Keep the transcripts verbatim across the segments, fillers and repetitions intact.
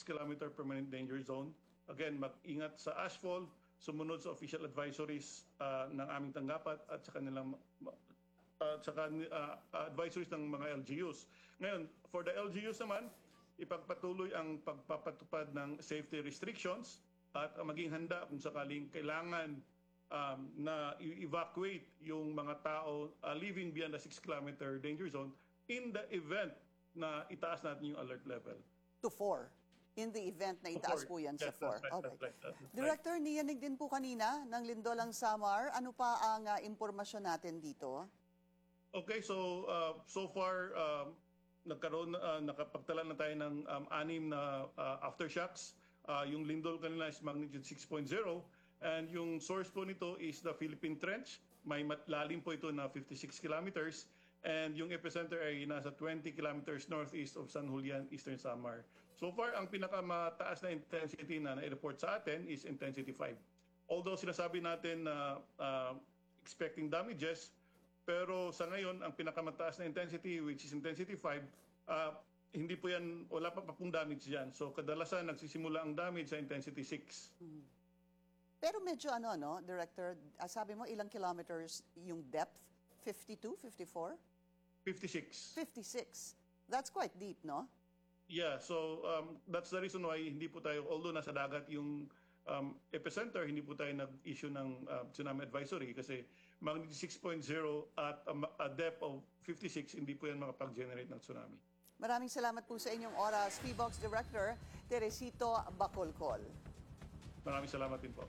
kilometer permanent danger zone. Again, mag-ingat sa ashfall, sumunod sa official advisories uh, ng aming tanggapan at sa kanilang uh, sa uh, advisories ng mga L G Us. Ngayon, for the L G Us naman, ipagpatuloy ang pagpapatupad ng safety restrictions at maging handa kung sakaling kailangan um, na evacuate yung mga tao uh, living beyond the six kilometer danger zone in the event na itaas natin yung alert level. To four. In the event na itaas po yan sa Yes, four. that's right, Okay. that's right, that's right. Director, niyanig din po kanina ng Lindolang Samar. Ano pa ang uh, impormasyon natin dito? Okay, so uh, so far um, nagkaroon uh, nakapagtala na tayo ng um, anim na uh, aftershocks. Uh, yung lindol kanina is magnitude six point zero and yung source po nito is the Philippine Trench. May lalim po ito na fifty-six kilometers. And yung epicenter ay nasa twenty kilometers northeast of San Julian, Eastern Samar. So far, ang pinakamataas na intensity na na-report sa atin is intensity five. Although sinasabi natin na uh, expecting damages, pero sa ngayon, ang pinakamataas na intensity, which is intensity five, uh, hindi po yan, wala pa pa pong damage dyan. So kadalasan, nagsisimula ang damage sa intensity six. Hmm. Pero medyo ano, no, Director, uh, sabi mo ilang kilometers yung depth? fifty-two, fifty-four? fifty-six. fifty-six. That's quite deep, no? Yeah, so um, that's the reason why hindi po tayo, although nasa dagat yung um, epicenter, hindi po tayo nag-issue ng uh, tsunami advisory kasi magnitude six point zero at um, a depth of fifty-six, hindi po yan makapag-generate ng tsunami. Maraming salamat po sa inyong oras, P B O X Director Teresito Bacolcol. Maraming salamat din po.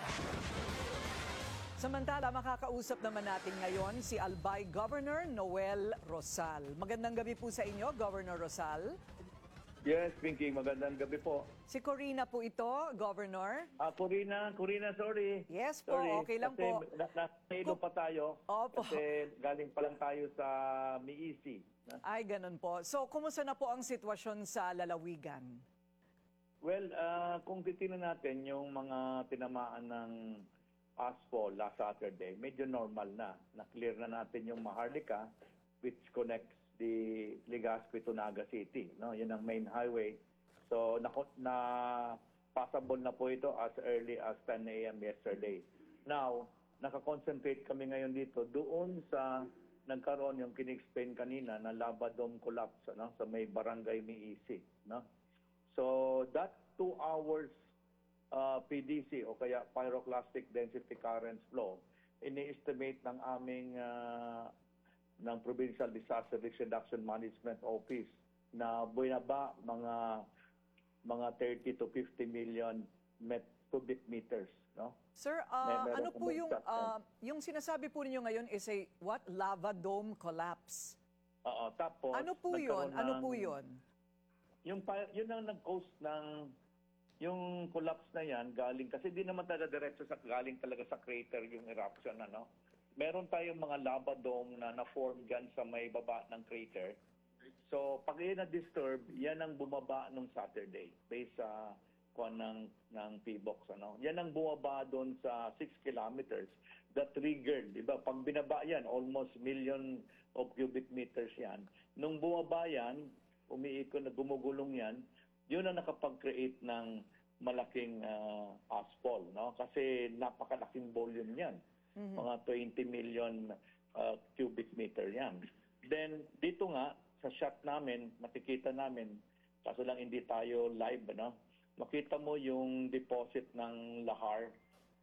Samantala, makakausap naman natin ngayon si Albay Governor Noel Rosal. Magandang gabi po sa inyo, Governor Rosal. Yes, Pinky, magandang gabi po. Si Corina po ito, Governor. Ah, Corina, Corina, sorry. Yes po, sorry. okay lang kasi po. Nasa pa tayo. Opo. Kasi galing pa lang tayo sa Miisi. Ay, ganun po. So, kumusta na po ang sitwasyon sa lalawigan? Well, uh, kung titingnan natin yung mga tinamaan ng asphalt last Saturday, medyo normal na. Na-clear na natin yung Maharlika, which connects the Legazpi to Naga City. No? Yun ang main highway. So, na, na passable na po ito as early as ten A M yesterday. Now, nakakoncentrate kami ngayon dito doon sa nagkaroon yung kin-explain kanina na lava dome collapse, no? Sa may barangay Miisi. No? So, that two hours Uh, P D C o kaya pyroclastic density currents flow, ini-estimate ng aming uh, ng Provincial Disaster Risk Reduction Management Office na binaba mga mga thirty to fifty million met cubic meters, no? Sir, uh, ano po yung uh, yung sinasabi po ninyo ngayon is a what lava dome collapse? Oo, tapos ano po 'yon? Ano po 'yon? Yung yun ang nag-cause ng yung collapse na yan, galing, kasi di naman talaga diretso sa, galing talaga sa crater yung eruption, ano. Meron tayong mga lava dome na na-form dyan sa may baba ng crater. So, pag yan na-disturb, yan ang bumaba nung Saturday, based sa kuwan ng, ng P B O X, ano. Yan ang bumaba doon sa six kilometers that triggered, di ba? Pag binaba yan, almost million of cubic meters yan. Nung bumaba yan, umiikot na gumugulong yan, yun ang nakapag-create ng malaking uh, asphalt, no? Kasi napakalaking volume yan. Mm-hmm. Mga twenty million uh, cubic meter yan. Then, dito nga, sa shot namin, makikita namin, kaso lang hindi tayo live, no? Makita mo yung deposit ng lahar,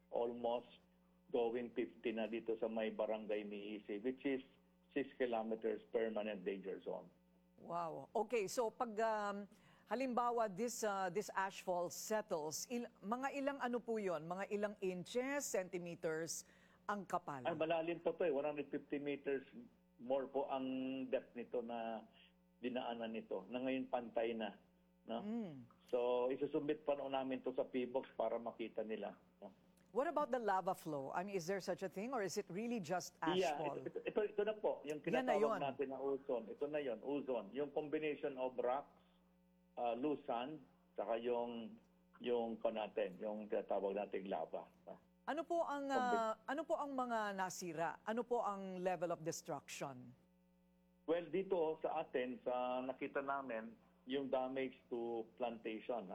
almost going fifty na dito sa may barangay Miisi, which is six kilometers permanent danger zone. Wow. Okay, so pag... Um, halimbawa, this uh, this ashfall settles, il mga ilang ano po yun? Mga ilang inches, centimeters ang kapal? Ay, malalim pa po eh. one hundred fifty meters more po ang depth nito na dinaanan nito. Na ngayon pantay na. No? Mm. So, isusubmit pa noon namin to sa P B O X para makita nila. No? What about the lava flow? I mean, is there such a thing or is it really just ashfall? Yeah, ito, ito, ito na po. Yung kinatawag na natin na ozone. Ito na yon, ozone. Yung combination of rocks, Uh, lusan, saka yung yung ko natin, yung tinatawag nating lava. Ano po ang uh, ano po ang mga nasira? Ano po ang level of destruction? Well, dito sa atin, sa nakita namin, yung damage to plantation.